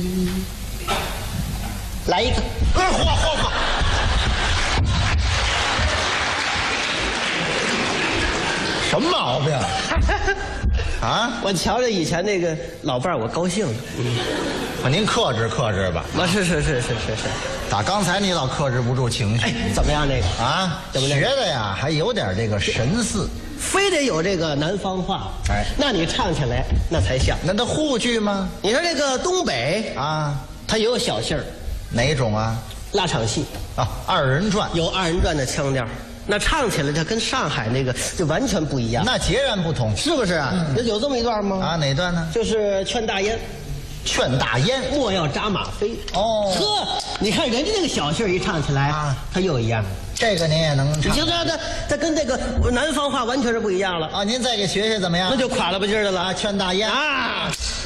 来一个， 嚯！什么毛病啊？ 我瞧着以前那个老伴儿，我高兴了。 您克制克制吧。 啊，是。 打刚才你老克制不住情绪。 哎，怎么样那个？ 啊， 怎么样学的呀，还有点这个神似。 非得有这个南方话， 哎那你唱起来那才像。 那它沪剧吗？ 你说这个东北， 啊， 它也有小戏儿， 哪种啊？ 拉场戏， 啊，二人转， 有二人转的腔调，那唱起来它跟上海那个就完全不一样， 那截然不同。 是不是啊？有这么一段吗？ 啊，哪段呢？ 就是劝大烟， 劝大烟。 莫要扎马飞。 哦呵，你看人家那个小戏儿一唱起来啊， 它又一样。 这个您也能唱你听它跟这个南方话完全是不一样了， 啊？您再给学学怎么样？ 那就垮了吧唧儿的了啊，劝大烟啊！